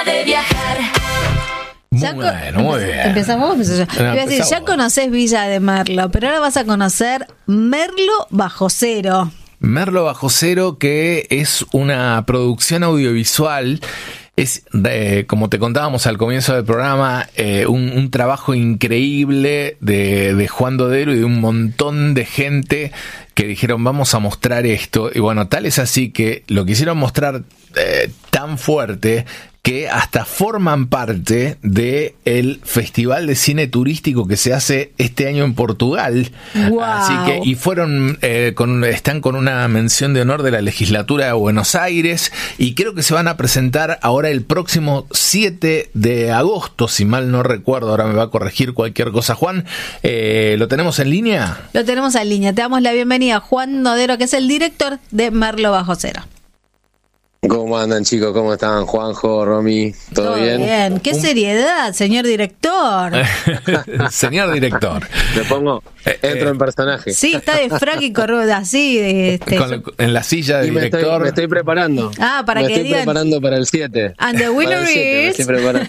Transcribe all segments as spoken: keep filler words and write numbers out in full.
De viajar. Muy bueno, muy bien. ¿Empezamos? Empezó yo. No, Iba a decir, ya conocés Villa de Merlo, pero ahora vas a conocer Merlo Bajo Cero. Merlo Bajo Cero, que es una producción audiovisual. Es, eh, como te contábamos al comienzo del programa, eh, un, un trabajo increíble de, de Juan Dodero y de un montón de gente que dijeron vamos a mostrar esto. Y bueno, tal es así que lo quisieron mostrar eh, tan fuerte que hasta forman parte de el Festival de Cine Turístico que se hace este año en Portugal. Wow. Así que, y fueron, eh, con, están con una mención de honor de la legislatura de Buenos Aires, y creo que se van a presentar ahora el próximo siete de agosto, si mal no recuerdo, ahora me va a corregir cualquier cosa Juan. Eh, ¿Lo tenemos en línea? Lo tenemos en línea. Te damos la bienvenida a Juan Dodero, que es el director de Merlo Bajo Cero. ¿Cómo andan, chicos? ¿Cómo están? Juanjo, Romy, ¿todo, Todo bien? bien. Qué Un... seriedad, señor director. Señor director. Me pongo, entro eh, en personaje. Sí, está de frac y corruda, así. De este, Con, en la silla de y me director. estoy, me estoy preparando. Ah, para me que estoy digan. preparando para el siete. And the winner is. Me estoy preparando.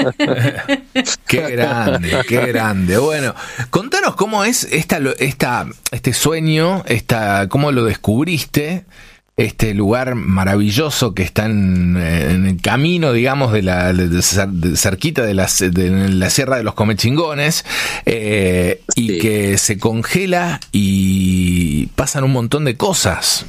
Qué grande, qué grande. Bueno, contanos cómo es esta, esta, este sueño, esta, cómo lo descubriste. Este lugar maravilloso que está en, en el camino, digamos, de la de, de cerquita de la, de la Sierra de los Comechingones, eh, y sí. que se congela y pasan un montón de cosas.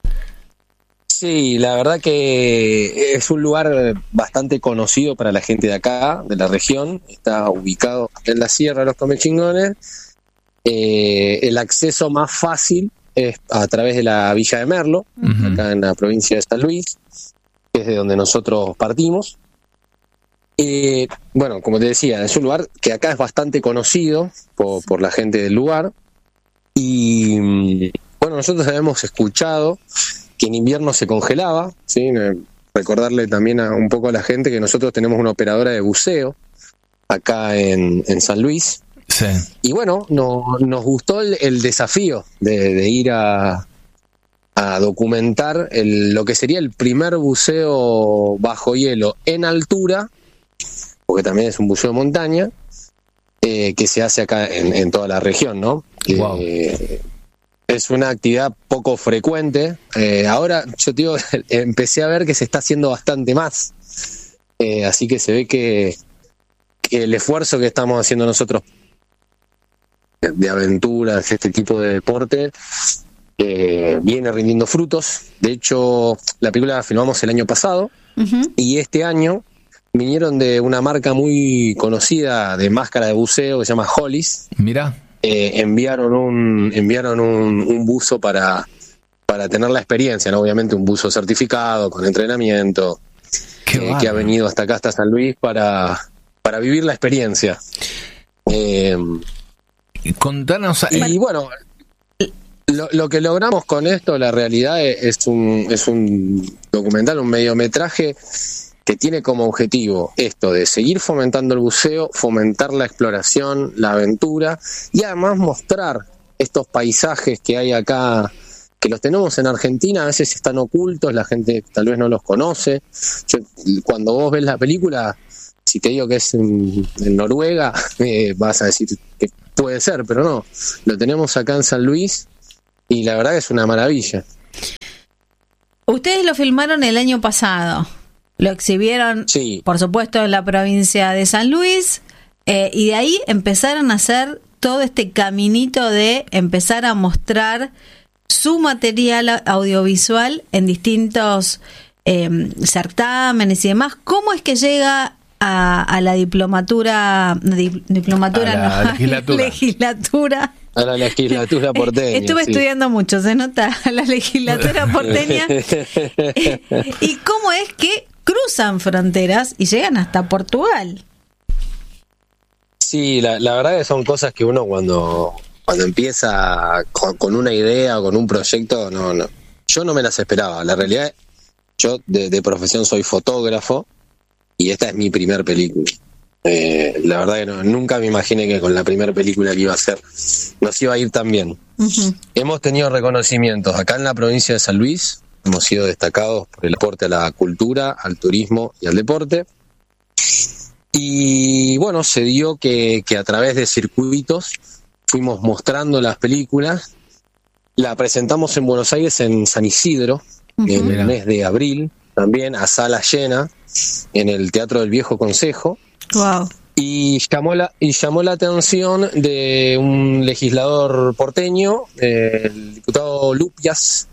Sí, la verdad que es un lugar bastante conocido para la gente de acá, de la región. Está ubicado en la Sierra de los Comechingones. Eh, el acceso más fácil es a través de la Villa de Merlo, uh-huh. acá en la provincia de San Luis, que es de donde nosotros partimos. Eh, bueno, como te decía, es un lugar que acá es bastante conocido por, por la gente del lugar. Y bueno, nosotros habíamos escuchado que en invierno se congelaba, ¿sí? Recordarle también a, un poco a la gente que nosotros tenemos una operadora de buceo acá en, en San Luis. Sí. Y bueno, no, nos gustó el, el desafío de, de ir a, a documentar el, lo que sería el primer buceo bajo hielo en altura, porque también es un buceo de montaña, eh, que se hace acá en, en toda la región, ¿no? Wow. Eh, es una actividad poco frecuente. Eh, ahora, yo te digo, empecé a ver que se está haciendo bastante más. Eh, así que se ve que, que el esfuerzo que estamos haciendo nosotros de aventuras, este tipo de deporte, eh, viene rindiendo frutos. De hecho, la película la filmamos el año pasado, uh-huh. y este año vinieron de una marca muy conocida de máscara de buceo que se llama Hollis. Mira. Eh, enviaron un enviaron un, un buzo para, para tener la experiencia, ¿no? Obviamente un buzo certificado, con entrenamiento, eh, que ha venido hasta acá, hasta San Luis, para, para vivir la experiencia. Eh, Contanos. Y bueno, lo, lo que logramos con esto, la realidad es un, es un documental, un mediometraje que tiene como objetivo esto de seguir fomentando el buceo, fomentar la exploración, la aventura, y además mostrar estos paisajes que hay acá, que los tenemos en Argentina, a veces están ocultos, la gente tal vez no los conoce. Yo, cuando vos ves la película, si te digo que es en, en Noruega, eh, vas a decir que puede ser, pero no. Lo tenemos acá en San Luis y la verdad que es una maravilla. Ustedes lo filmaron el año pasado. Lo exhibieron, sí. por supuesto, en la provincia de San Luis, eh, y de ahí empezaron a hacer todo este caminito de empezar a mostrar su material audiovisual en distintos eh, certámenes y demás. ¿Cómo es que llega a, a la diplomatura, di, diplomatura, a la no, legislatura. legislatura? A la legislatura porteña. Estuve sí. estudiando mucho, se nota, a la legislatura porteña. ¿Y cómo es que cruzan fronteras y llegan hasta Portugal? Sí, la, la verdad que son cosas que uno cuando, cuando empieza con, con una idea o con un proyecto, no, no, yo no me las esperaba. La realidad, yo de, de profesión soy fotógrafo y esta es mi primer película. Eh, la verdad que no, nunca me imaginé que con la primera película que iba a hacer nos iba a ir tan bien. Uh-huh. Hemos tenido reconocimientos acá en la provincia de San Luis, hemos sido destacados por el aporte a la cultura, al turismo y al deporte. Y bueno, se dio que, que a través de circuitos fuimos mostrando las películas. La presentamos en Buenos Aires, en San Isidro, uh-huh. en el mes de abril, también a sala llena, en el Teatro del Viejo Consejo. Wow. Y llamó la, y llamó la atención de un legislador porteño, eh, el diputado Lupias,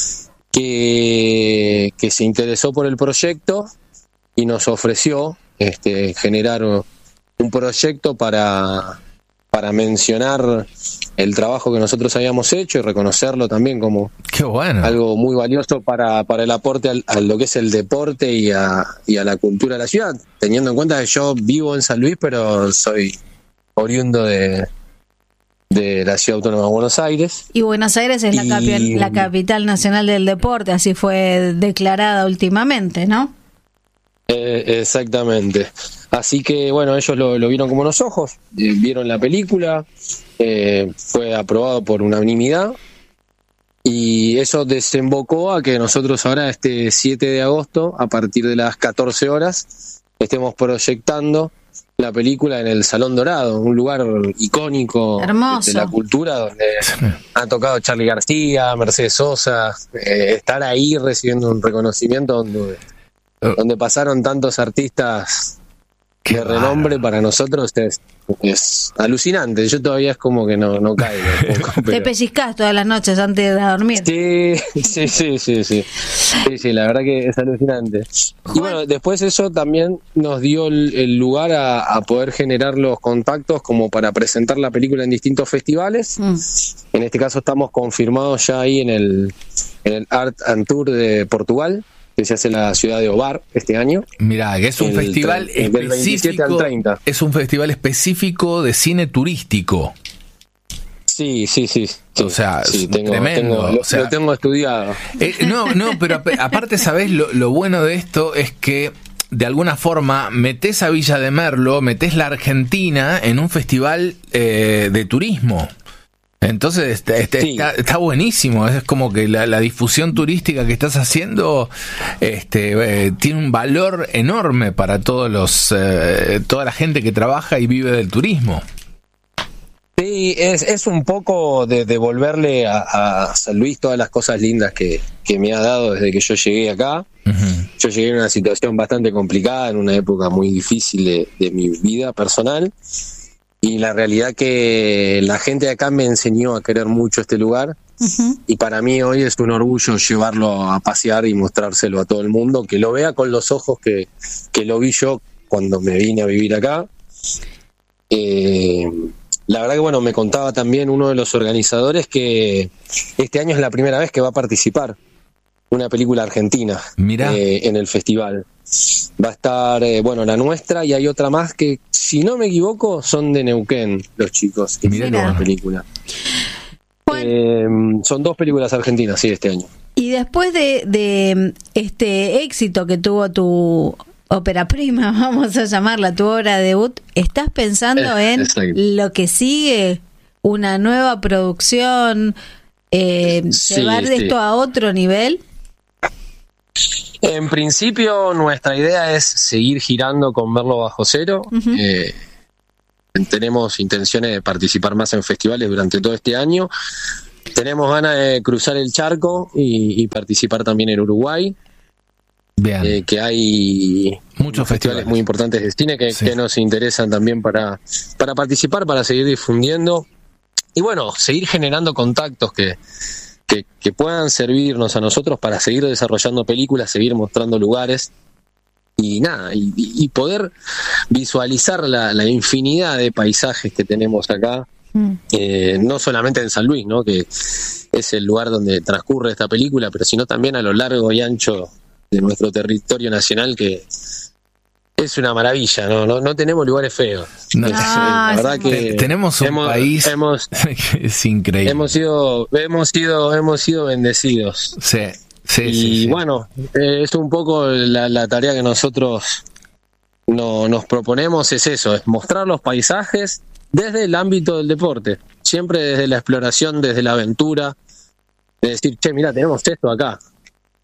que, que se interesó por el proyecto y nos ofreció este, generar un proyecto para, para mencionar el trabajo que nosotros habíamos hecho y reconocerlo también como Qué bueno. algo muy valioso para, para el aporte al, a lo que es el deporte y a, y a la cultura de la ciudad, teniendo en cuenta que yo vivo en San Luis, pero soy oriundo de, de la Ciudad Autónoma de Buenos Aires. Y Buenos Aires es la, y, capi- la capital nacional del deporte, así fue declarada últimamente, ¿no? Eh, exactamente. Así que bueno, ellos lo, lo vieron como los ojos, eh, vieron la película, eh, fue aprobado por unanimidad y eso desembocó a que nosotros ahora este siete de agosto, a partir de las catorce horas, estemos proyectando la película en el Salón Dorado, un lugar icónico Hermoso. de la cultura donde ha tocado Charly García, Mercedes Sosa, eh, estar ahí recibiendo un reconocimiento donde donde pasaron tantos artistas de renombre, para nosotros es, es alucinante. Yo todavía es como que no, no caigo. Pero... Te pellizcás todas las noches antes de dormir. Sí, sí, sí, sí, sí. Sí, sí, la verdad que es alucinante. Y bueno, después eso también nos dio el, el lugar a, a poder generar los contactos como para presentar la película en distintos festivales. Mm. En este caso estamos confirmados ya ahí en el, en el Art and Tour de Portugal, que se hace en la ciudad de Ovar este año. Mirá, que es un festival tre- del veintisiete al treinta. Es un festival específico de cine turístico. Sí, sí, sí. sí o sea, sí, tengo, tremendo. Tengo, lo, o sea, lo tengo estudiado. Eh, no, no, pero aparte, ¿sabés? Lo, lo bueno de esto es que de alguna forma metés a Villa de Merlo, metés la Argentina en un festival eh, de turismo. Entonces este, este, sí. está, está buenísimo. Es como que la, la difusión turística que estás haciendo este, eh, tiene un valor enorme para todos los eh, toda la gente que trabaja y vive del turismo. Sí, es, es un poco de devolverle a, a San Luis todas las cosas lindas que, que me ha dado desde que yo llegué acá. Uh-huh. Yo llegué en una situación bastante complicada, en una época muy difícil de, de mi vida personal. Y la realidad que la gente de acá me enseñó a querer mucho este lugar. Uh-huh. Y para mí hoy es un orgullo llevarlo a pasear y mostrárselo a todo el mundo, que lo vea con los ojos que, que lo vi yo cuando me vine a vivir acá. Eh, la verdad que bueno, me contaba también uno de los organizadores que este año es la primera vez que va a participar una película argentina eh, en el festival. Va a estar, eh, bueno, la nuestra y hay otra más que, si no me equivoco, son de Neuquén, los chicos que hicieron la película. Bueno. Eh, son dos películas argentinas, sí, este año. Y después de, de este éxito que tuvo tu ópera prima, vamos a llamarla, tu obra de debut, ¿estás pensando eh, en exacto. lo que sigue? ¿Una nueva producción? Eh, sí, ¿Llevar sí. esto a otro nivel? En principio nuestra idea es seguir girando con Merlo Bajo Cero. Uh-huh. Eh, tenemos intenciones de participar más en festivales durante todo este año. Tenemos ganas de cruzar el charco y, y participar también en Uruguay. Bien. Eh, que hay muchos festivales. festivales muy importantes de cine que, sí. que nos interesan también para, para participar, para seguir difundiendo y bueno, seguir generando contactos que Que, que puedan servirnos a nosotros para seguir desarrollando películas, seguir mostrando lugares y nada, y, y poder visualizar la, la infinidad de paisajes que tenemos acá, mm. eh, no solamente en San Luis, ¿no? Que es el lugar donde transcurre esta película, pero sino también a lo largo y ancho de nuestro territorio nacional, que es una maravilla, no, no, no tenemos lugares feos. No, la verdad que tenemos un hemos, país hemos, es increíble. Hemos sido, hemos sido, hemos sido bendecidos. Sí, sí, y sí, sí. bueno, eh, es un poco la, la tarea que nosotros no, nos proponemos, es eso, es mostrar los paisajes desde el ámbito del deporte, siempre desde la exploración, desde la aventura, de decir, che, mira, tenemos esto acá.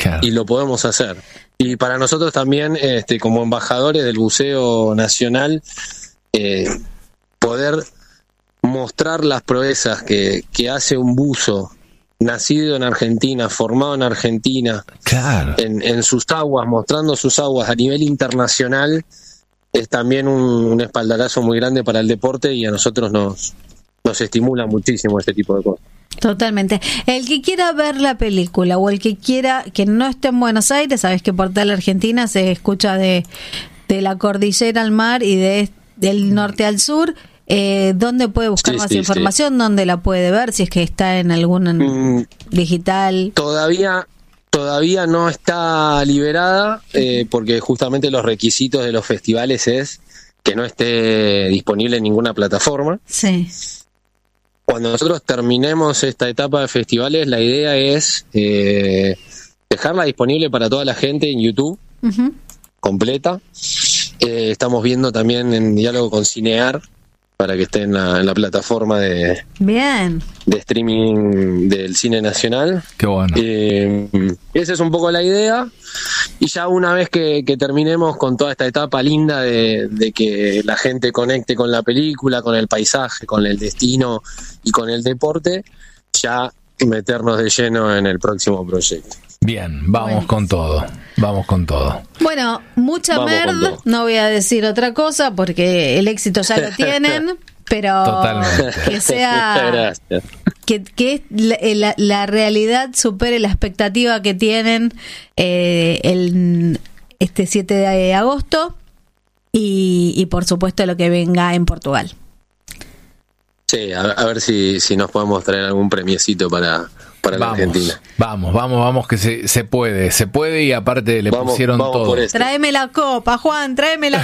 Claro. Y lo podemos hacer. Y para nosotros también, este, como embajadores del buceo nacional, eh, poder mostrar las proezas que, que hace un buzo nacido en Argentina, formado en Argentina, claro. en, en sus aguas, mostrando sus aguas a nivel internacional, es también un, un espaldarazo muy grande para el deporte, y a nosotros nos, nos estimula muchísimo este tipo de cosas. Totalmente. El que quiera ver la película o el que quiera que no esté en Buenos Aires, sabes que Portal Argentina se escucha de, de la cordillera al mar y de, del norte al sur. Eh, ¿Dónde puede buscar sí, más sí, información? Sí. ¿Dónde la puede ver? Si es que está en algún mm, digital. Todavía todavía no está liberada, eh, porque justamente los requisitos de los festivales es que no esté disponible en ninguna plataforma. Sí. Cuando nosotros terminemos esta etapa de festivales, la idea es eh, dejarla disponible para toda la gente en YouTube, uh-huh. completa. Eh, estamos viendo también en diálogo con Cinear, para que esté en la, en la plataforma de, Bien. de streaming del cine nacional. Qué bueno. Eh, esa es un poco la idea. Y ya una vez que, que terminemos con toda esta etapa linda de, de que la gente conecte con la película, con el paisaje, con el destino y con el deporte, ya meternos de lleno en el próximo proyecto. Bien, vamos bueno. con todo, vamos con todo. Bueno, mucha vamos merd, no voy a decir otra cosa porque el éxito ya lo tienen, pero totalmente. Que sea, que, que la, la, la realidad supere la expectativa que tienen eh, el, este siete de agosto y, y por supuesto lo que venga en Portugal. Sí, a, a ver si, si nos podemos traer algún premiecito para... para vamos, la Argentina. Vamos, vamos, vamos, que se, se puede, se puede y aparte le vamos, pusieron vamos todo. Tráeme la copa, Juan, tráeme la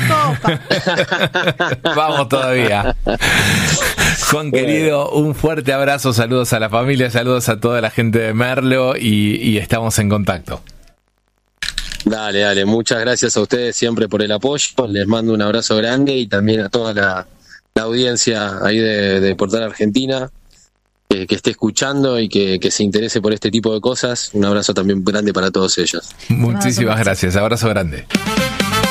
copa. Vamos todavía. Juan querido, un fuerte abrazo, saludos a la familia, saludos a toda la gente de Merlo y, y estamos en contacto. Dale, dale, muchas gracias a ustedes siempre por el apoyo, les mando un abrazo grande y también a toda la, la audiencia ahí de, de Portal Argentina. Que, que esté escuchando y que, que se interese por este tipo de cosas. Un abrazo también grande para todos ellos. Muchísimas gracias, abrazo grande.